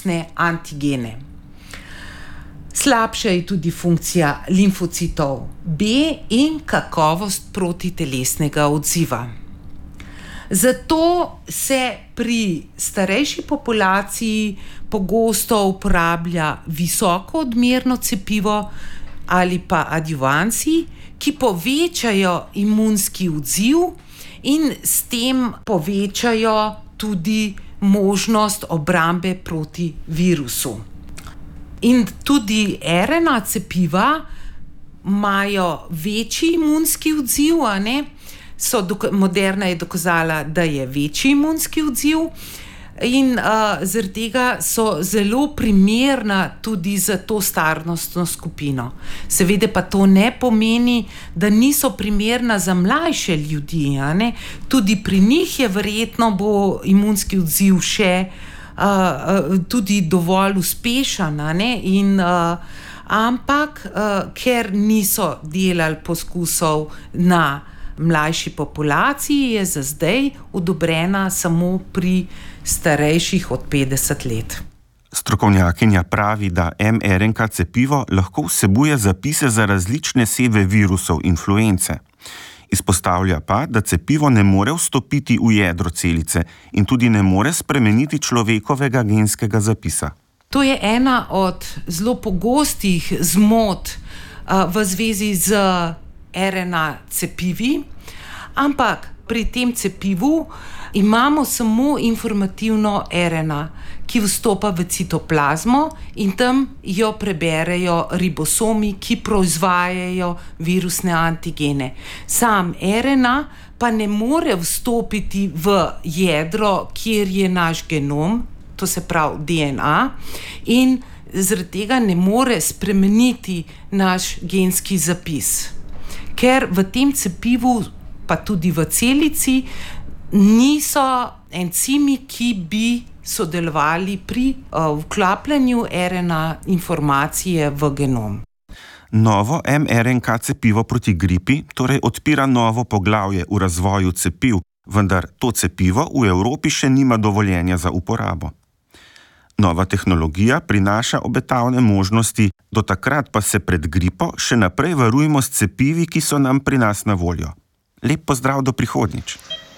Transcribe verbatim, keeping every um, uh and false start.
virusne antigene. Slabša je tudi funkcija limfocitov B in kakovost protitelesnega odziva. Zato se pri starejši populaciji pogosto uporablja visoko odmerno cepivo ali pa adjuvansi, ki povečajo imunski odziv in s tem povečajo tudi možnost obrambe proti virusu. In tudi er en a cepiva imajo večji imunski odziv, a ne? So, Moderna je dokazala, da je večji imunski odziv in uh, zaradi tega so zelo primerna tudi za to starostno skupino. Seveda pa to ne pomeni, da niso primerna za mlajše ljudi, a ne? Tudi pri njih je verjetno bo imunski odziv še uh, uh, tudi dovolj uspešen, a ne? In, uh, ampak uh, ker niso delali poskusov na mlajši populaciji, je za zdaj odobrena samo pri starejših od petdeset let. Strokovnjakinja pravi, da em er en ka cepivo lahko vsebuje zapise za različne seve virusov influence. Izpostavlja pa, da cepivo ne more vstopiti v jedro celice in tudi ne more spremeniti človekovega genskega zapisa. To je ena od zelo pogostih zmot uh, v zvezi z er en a cepivi, ampak pri tem cepivu imamo samo informativno er en a, ki vstopa v citoplazmo in tam jo preberejo ribosomi, ki proizvajajo virusne antigene. Sam er en a pa ne more vstopiti v jedro, kjer je naš genom, to se pravi de en a, in zaradi tega ne more spremeniti naš genski zapis. Ker v tem cepivu, pa tudi v celici, niso encimi, ki bi sodelovali pri uh, vklapljanju er en a informacije v genom. Novo em er en ka cepivo proti gripi torej odpira novo poglavje v razvoju cepiv, vendar to cepivo v Evropi še nima dovoljenja za uporabo. Nova tehnologija prinaša obetavne možnosti, do takrat pa se pred gripo še naprej varujemo s cepivi, ki so nam pri nas na voljo. Lep pozdrav do prihodnjič!